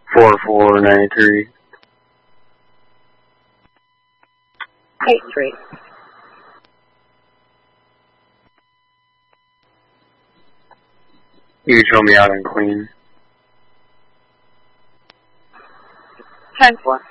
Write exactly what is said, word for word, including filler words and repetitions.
four four nine three. Eight three. You can show me out on Queen. Ten four.